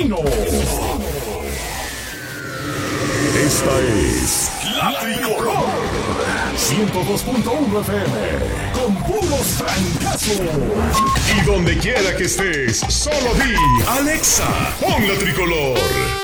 Matutino. Esta es La Tricolor 102.1 FM con puros trancazos. Y donde quiera que estés, solo di Alexa, pon La Tricolor.